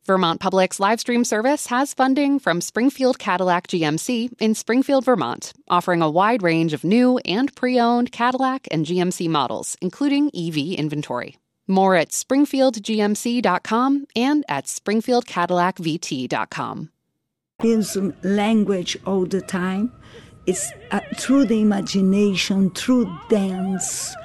Vermont Public's live stream service has funding from Springfield Cadillac GMC in Springfield, Vermont, offering a wide range of new and pre-owned Cadillac and GMC models, including EV inventory. More at springfieldgmc.com and at springfieldcadillacvt.com. Use language all the time. It's through the imagination, through dance,